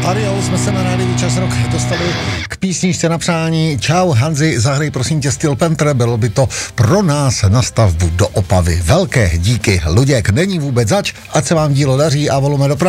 Ariel jsme se na rádiu Čas Rock dostali k písničce na přání. Čau Hanzi, zahraj prosím tě Steel Panther, bylo by to pro nás na stavbu do Opavy. Velké díky, Luděk, není vůbec zač, ať se vám dílo daří a volujeme dopravu.